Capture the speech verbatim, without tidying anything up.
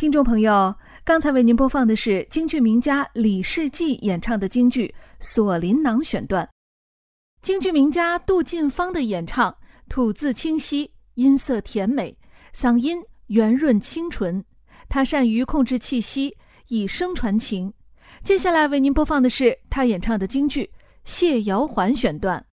听众朋友，刚才为您播放的是京剧名家李世济演唱的京剧《锁麟囊》选段。京剧名家杜近芳的演唱吐字清晰，音色甜美，嗓音圆润清纯，他善于控制气息，以声传情。接下来为您播放的是他演唱的京剧《谢瑶环》选段。